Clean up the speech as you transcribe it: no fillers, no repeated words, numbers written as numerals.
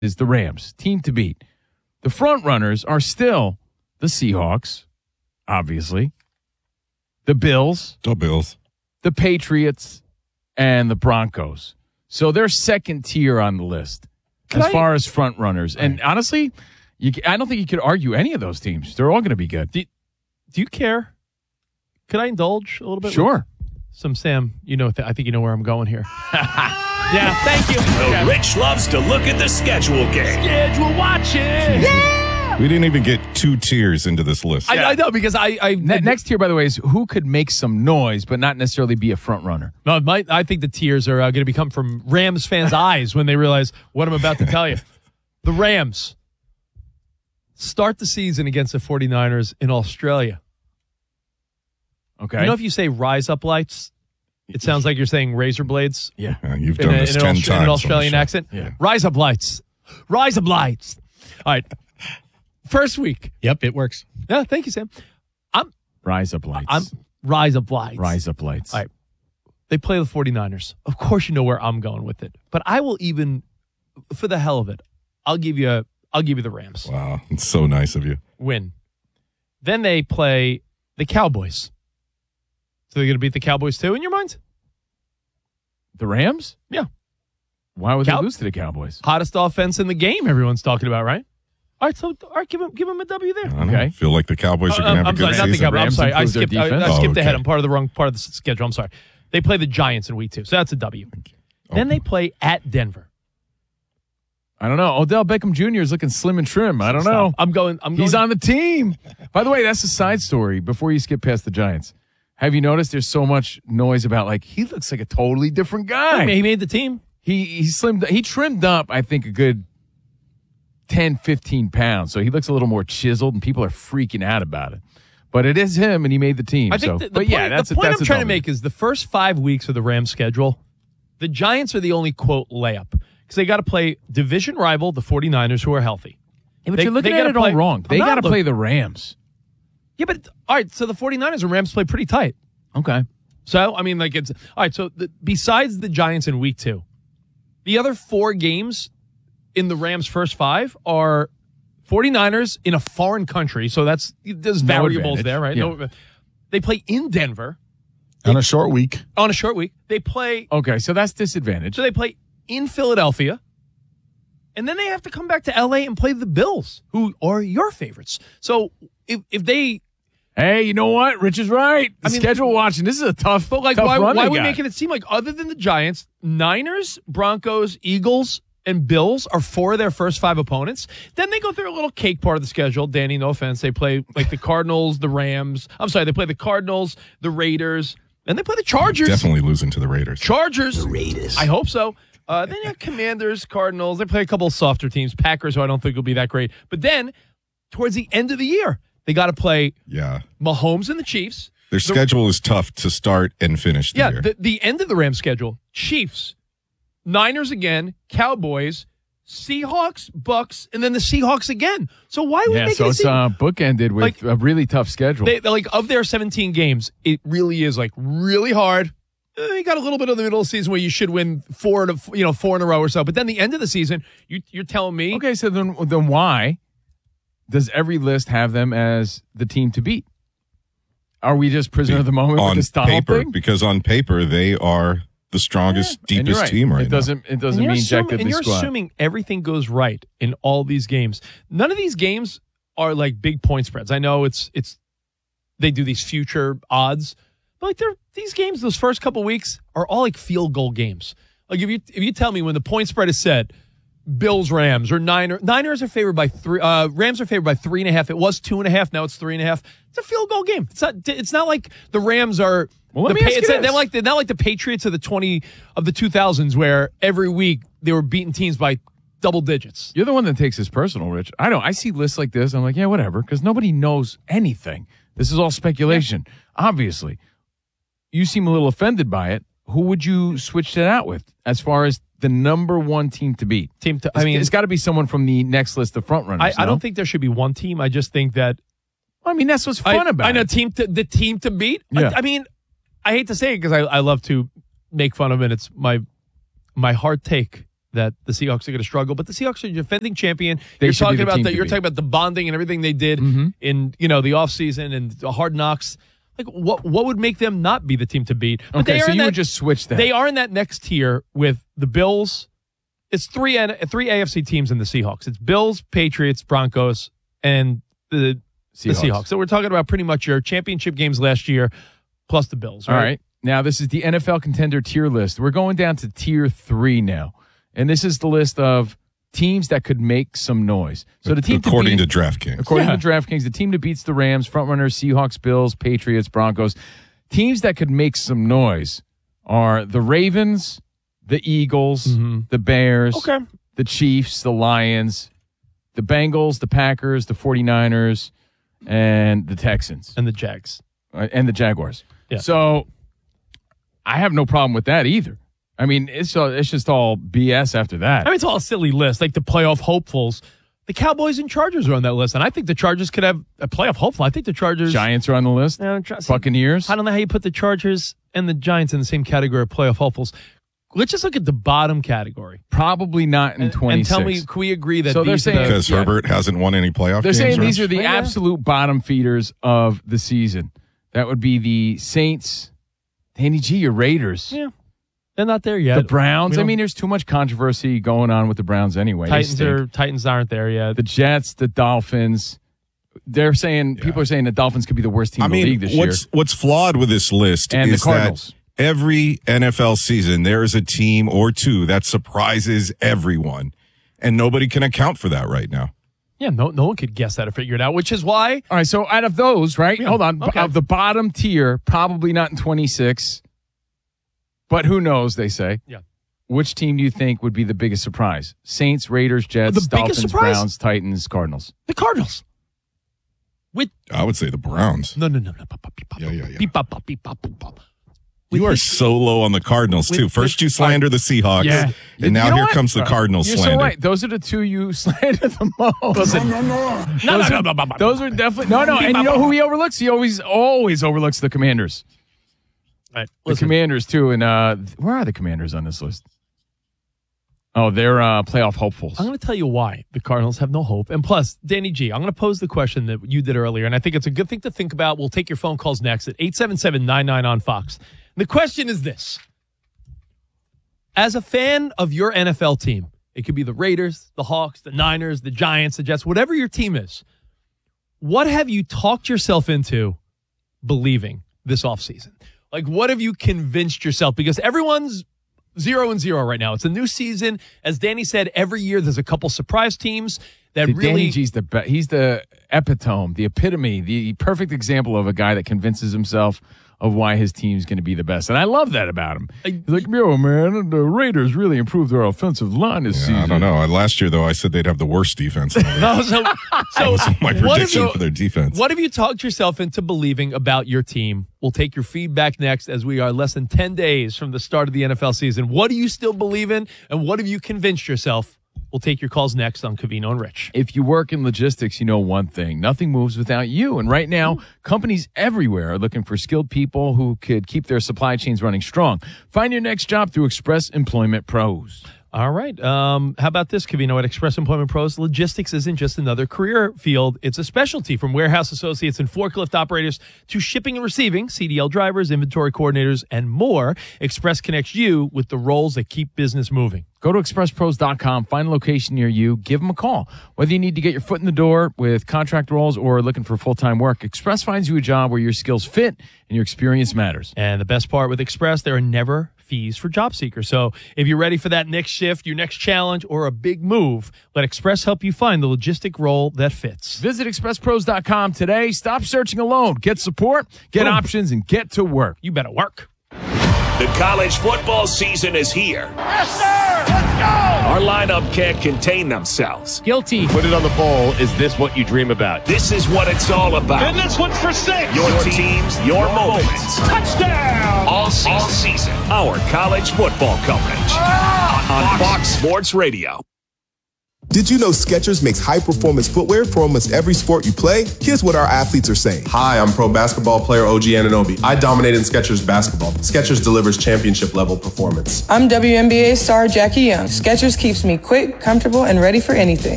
is the Rams, team to beat. The front runners are still the Seahawks, obviously, the Bills, the Patriots, and the Broncos. So they're second tier on the list as far as front runners. Right. And honestly, I don't think you could argue any of those teams. They're all going to be good. Do you care? Could I indulge a little bit? Sure. Some Sam, I think you know where I'm going here. Yeah, thank you. So Rich loves to look at the schedule game. Schedule watching. Yeah. We didn't even get 2 tiers into this list. I know, because next tier, by the way, is who could make some noise but not necessarily be a front runner. No, I think the tiers are going to become from Rams fans' eyes when they realize what I'm about to tell you. The Rams start the season against the 49ers in Australia. Okay. You know, if you say Rise Up Lights, it sounds like you're saying razor blades. Yeah. You've done this 10 times. In an Australian accent. Yeah. Rise Up Lights. Rise Up Lights. All right. First week. Yep, it works. Yeah, thank you, Sam. Rise Up Lights. Rise Up Lights. Rise Up Lights. All right. They play the 49ers. Of course you know where I'm going with it. But I will even, for the hell of it, I'll give you the Rams. Wow, it's so nice of you. Win. Then they play the Cowboys. So they're going to beat the Cowboys too, in your mind? The Rams? Yeah. Why would they lose to the Cowboys? Hottest offense in the game, everyone's talking about, right? All right, give him a W there. I don't feel like the Cowboys are going to have a good not the season. Cowboys. I'm sorry, I skipped okay. ahead. I'm part of the wrong part of the schedule. I'm sorry. They play the Giants in week 2, so that's a W. Then they play at Denver. I don't know. Odell Beckham Jr. is looking slim and trim. I don't know. I'm going. He's on the team. By the way, that's a side story before you skip past the Giants. Have you noticed there's so much noise about, he looks like a totally different guy. He made the team. He trimmed up, I think, a good 10, 15 pounds. So he looks a little more chiseled, and people are freaking out about it. But it is him, and he made the team. I think the point I'm trying to make is the first 5 weeks of the Rams schedule, the Giants are the only, quote, layup. Because they got to play division rival, the 49ers, who are healthy. Yeah, but you're looking at it all wrong. They got to play the Rams. Yeah, but all right, so the 49ers and Rams play pretty tight. Okay. So, I mean, it's all right. So, besides the Giants in week 2, the other 4 games in the Rams' first 5 are 49ers in a foreign country. So, there's variables advantage. there, right? Yeah. No, they play in Denver. On a short week. They play. Okay, so that's disadvantage. So, they play in Philadelphia. And then they have to come back to L.A. and play the Bills, who are your favorites. So, if they... Hey, you know what? Rich is right. Schedule watching. This is a tough run. Why are we got. making it seem like other than the Giants, Niners, Broncos, Eagles, and Bills are 4 of their first 5 opponents? Then they go through a little cake part of the schedule. Danny, no offense. They play the Cardinals, the Rams. I'm sorry. They play the Cardinals, the Raiders, and they play the Chargers. Definitely losing to the Raiders. The Raiders. I hope so. Then you have Commanders, Cardinals. They play a couple of softer teams. Packers, who I don't think will be that great. But then, towards the end of the year, they got to play Mahomes and the Chiefs. Their schedule is tough to start and finish the year. The end of the Rams schedule, Chiefs, Niners again, Cowboys, Seahawks, Bucks, and then the Seahawks again. So why would they it's bookended with a really tough schedule. Of their 17 games, it really is really hard. You got a little bit of the middle of the season where you should win 4 in a row or so. But then the end of the season, you're telling me. Okay, so then why does every list have them as the team to beat? Are we just prisoner of the moment with this Donald thing? Because on paper, they are the strongest, deepest team right now. It doesn't mean jack diddly And you're squat. assuming everything goes right in all these games. None of these games are like big point spreads. I know it's they do these future odds, but these games, those first couple weeks, are all like field goal games. Like if you tell me when the point spread is set, Bills, Rams, or Niners are favored by 3. Rams are favored by 3.5. It was 2.5. Now it's 3.5. It's a field goal game. It's not like the Rams are. Well, let me ask you this. They're not like the Patriots of the 2000s, where every week they were beating teams by double digits. You're the one that takes this personal, Rich. I don't. I see lists like this. I'm like, yeah, whatever, because nobody knows anything. This is all speculation. Yeah. Obviously, you seem a little offended by it. Who would you switch that out with as far as the number 1 team to beat? It's got to be someone from the next list of front runners. I don't think there should be one team. I just think that. I mean, that's what's fun about it. I know the team to beat. Yeah. I hate to say it because I love to make fun of it. It's my hard take that the Seahawks are going to struggle, but the Seahawks are defending champion. They You're should be talking the about team the to you're beat. talking about the bonding and everything they did in the offseason and the Hard Knocks. Like what would make them not be the team to beat? But Okay, they are so in you that, would just switch that. They are in that next tier with the Bills. It's three AFC teams in the Seahawks. It's Bills, Patriots, Broncos, and the Seahawks. So we're talking about pretty much your championship games last year plus the Bills. Right? All right. Now, this is the NFL contender tier list. We're going down to tier 3 now. And this is the list of teams that could make some noise. So the team according to DraftKings. According to DraftKings, the team that beats the Rams, frontrunners, Seahawks, Bills, Patriots, Broncos. Teams that could make some noise are the Ravens, the Eagles, the Bears, the Chiefs, the Lions, the Bengals, the Packers, the 49ers, and the Texans. And the Jags. And the Jaguars. Yeah. So I have no problem with that either. I mean, it's just all BS after that. I mean, it's all a silly list, like the playoff hopefuls. The Cowboys and Chargers are on that list, and I think the Chargers could have a playoff hopeful. I think the Chargers... Giants are on the list. Buccaneers. I don't know how you put the Chargers and the Giants in the same category of playoff hopefuls. Let's just look at the bottom category. Probably not in 26. And tell me, can we agree that so they're these saying, because Herbert hasn't won any playoff They're games, saying right? these are the absolute bottom feeders of the season. That would be the Saints, Danny G, your Raiders. Yeah. They're not there yet. The Browns. I mean, there's too much controversy going on with the Browns anyway. Titans aren't there yet. The Jets, the Dolphins. They're saying people are saying the Dolphins could be the worst team in the league this year. What's flawed with this list And is the Cardinals. that every NFL season there is a team or two that surprises everyone, and nobody can account for that right now. Yeah, no one could guess that or figure it out, which is why. All right, so out of those, right? Yeah, Hold on. okay. Of the bottom tier, probably not in 26, but who knows, they say. Yeah. Which team do you think would be the biggest surprise? Saints, Raiders, Jets, The biggest Dolphins, surprise? Browns, Titans, Cardinals. The Cardinals. I would say the Browns. No. Yeah. You are so low on the Cardinals, too. First you slander the Seahawks, Yeah. and now You know here what? comes the Cardinals You're slander. so right. Those are the two you slander the most. No. Those are definitely no. And you know who he overlooks? He always overlooks the Commanders. Right. The Commanders too. And where are the Commanders on this list? Oh, they're playoff hopefuls. I'm going to tell you why the Cardinals have no hope. And plus, Danny G, I'm going to pose the question that you did earlier, and I think it's a good thing to think about. We'll take your phone calls next at 877-99 on Fox. The question is this. As a fan of your NFL team, it could be the Raiders, the Hawks, the Niners, the Giants, the Jets, whatever your team is, what have you talked yourself into believing this offseason? Like, what have you convinced yourself? Because everyone's 0-0 right now. It's a new season. As Danny said, every year there's a couple surprise teams that really... Danny G's he's the epitome, the epitome, the perfect example of a guy that convinces himself of why his team's going to be the best. And I love that about him. He's like, yo, man, the Raiders really improved their offensive line this season. I don't know. Last year, though, I said they'd have the worst defense. No, so That was my prediction for their defense. What have you talked yourself into believing about your team? We'll take your feedback next as we are less than 10 days from the start of the NFL season. What do you still believe in, and what have you convinced yourself? We'll take your calls next on Covino and Rich. If you work in logistics, you know one thing. Nothing moves without you. And right now, companies everywhere are looking for skilled people who could keep their supply chains running strong. Find your next job through Express Employment Pros. All right. How about this, Covino? At Express Employment Pros, logistics isn't just another career field. It's a specialty, from warehouse associates and forklift operators to shipping and receiving, CDL drivers, inventory coordinators, and more. Express connects you with the roles that keep business moving. Go to expresspros.com, find a location near you, give them a call. Whether you need to get your foot in the door with contract roles or looking for full-time work, Express finds you a job where your skills fit and your experience matters. And the best part with Express, there are never fees for job seekers. So if you're ready for that next shift, your next challenge, or a big move, let Express help you find the logistic role that fits. Visit expresspros.com today. Stop searching alone. Get support, get options, and get to work. You better work. The college football season is here. Yes, sir! Let's go! Our lineup can't contain themselves. Guilty. Put it on the bowl. Is this what you dream about? This is what it's all about. And this one's for 6. Your teams, your moments. Touchdown! All season. Our college football coverage. On Fox Sports Radio. Did you know Skechers makes high-performance footwear for almost every sport you play? Here's what our athletes are saying. Hi, I'm pro basketball player OG Anunoby. I dominate in Skechers basketball. Skechers delivers championship-level performance. I'm WNBA star Jackie Young. Skechers keeps me quick, comfortable, and ready for anything.